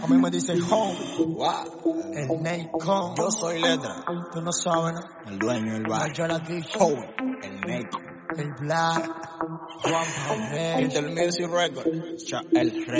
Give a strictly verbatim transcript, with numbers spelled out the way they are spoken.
A mí me dicen home, Wow. el Nacon. Yo soy letra. Tú no sabes, ¿no? El dueño del bar. Yo la dicho. Home. El Nacon. El Black. Juan Pablo. Inter Music Record. Cha- El Rey.